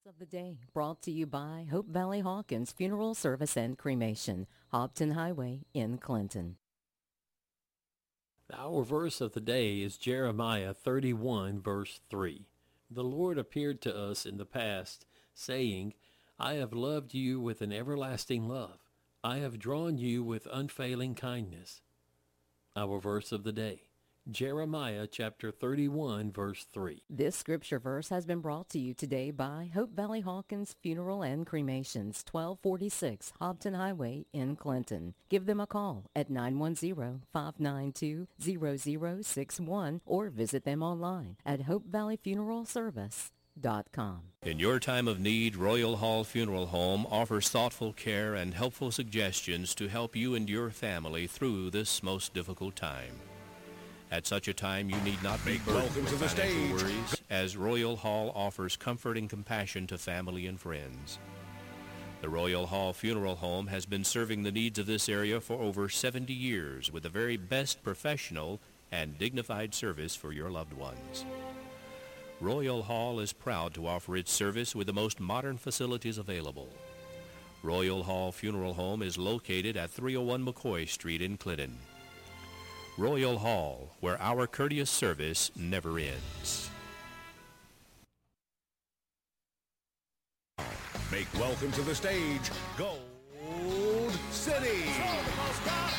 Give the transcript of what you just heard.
of the day brought to you by Hope Valley Hawkins Funeral Service and Cremation, Hobton Highway in Clinton. Our verse of the day is Jeremiah 31, verse 3. The Lord appeared to us in the past, saying, I have loved you with an everlasting love. I have drawn you with unfailing kindness. Our verse of the day, Jeremiah chapter 31, verse 3. This scripture verse has been brought to you today by Hope Valley Hawkins Funeral and Cremations, 1246 Hobton Highway in Clinton. Give them a call at 910-592-0061 or visit them online at hopevalleyfuneralservice.com. In your time of need, Royal Hall Funeral Home offers thoughtful care and helpful suggestions to help you and your family through this most difficult time. At such a time, you need not be burdened with financial worries, as Royal Hall offers comfort and compassion to family and friends. The Royal Hall Funeral Home has been serving the needs of this area for over 70 years with the very best professional and dignified service for your loved ones. Royal Hall is proud to offer its service with the most modern facilities available. Royal Hall Funeral Home is located at 301 McCoy Street in Clinton. Royal Hall, where our courteous service never ends. Make welcome to the stage, Gold City.